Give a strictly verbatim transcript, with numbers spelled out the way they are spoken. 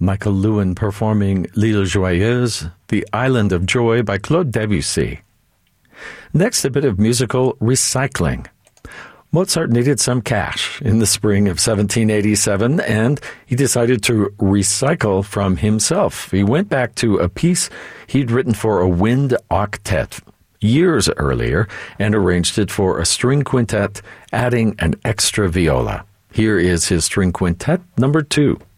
Michael Lewin performing L'Île Joyeuse, The Island of Joy by Claude Debussy. Next, a bit of musical recycling. Mozart needed some cash in the spring of seventeen eighty-seven, and he decided to recycle from himself. He went back to a piece he'd written for a wind octet years earlier and arranged it for a string quintet, adding an extra viola. Here is his string quintet number two.